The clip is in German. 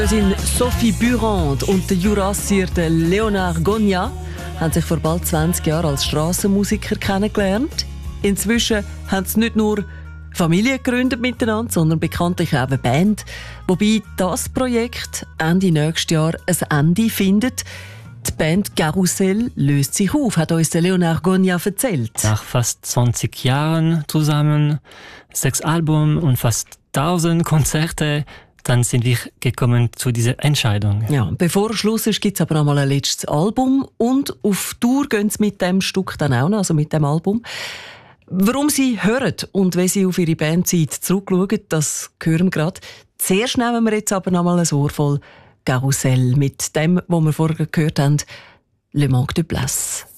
Das sind Sophie Burand und der Jurassier Leonard Gogna haben sich vor bald 20 Jahren als Strassenmusiker kennengelernt. Inzwischen haben sie nicht nur Familie gegründet miteinander, sondern bekanntlich auch eine Band. Wobei das Projekt Ende nächstes Jahr ein Ende findet. Die Band Carousel löst sich auf, hat uns der Leonard Gogna erzählt. Nach fast 20 Jahren zusammen, 6 Alben und fast 1000 Konzerte, dann sind wir gekommen zu dieser Entscheidung. Ja, bevor Schluss ist, gibt es aber noch mal ein letztes Album. Und auf Tour gehen sie mit dem Stück dann auch noch, also mit dem Album. Warum sie hören und wie sie auf ihre Bandzeit zurückschauen, das hören wir gerade. Zuerst nehmen wir jetzt aber noch mal ein Ohr voll Carousel mit dem, was wir vorher gehört haben, Le Manque de Place.